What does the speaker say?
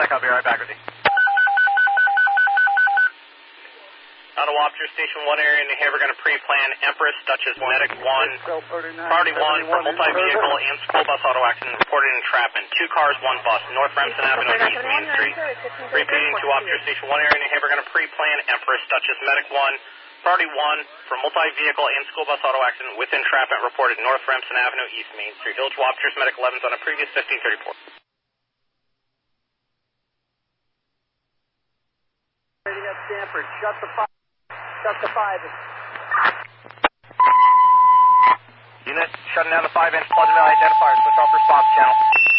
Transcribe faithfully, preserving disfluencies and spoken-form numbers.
I'll be right back with you. Out of Wapture Station one area in New Haven, we're going to pre-plan Empress, Duchess, Medic one, Priority one for multi-vehicle and school bus auto accident reported entrapment. Two cars, one bus, North Remsen Avenue, East Main Street. Repeating to Wapture Station one area in New Haven, we're going to pre-plan Empress, Duchess, Medic one, Priority one for multi-vehicle and school bus auto accident with entrapment reported North Remsen Avenue, East Main Street. Village Wapture's Medic elevens on a previous fifteen thirty-four. Rating up Stanford, shut the five. Shut the five. Unit shutting down the five inch Pleasant Valley identifier. Switch off response channel.